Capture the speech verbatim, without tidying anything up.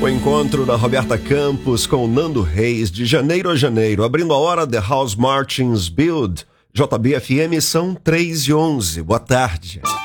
O encontro da Roberta Campos com o Nando Reis, de janeiro a janeiro. Abrindo a hora, The House Martins Build. J B F M são três e onze. Boa tarde.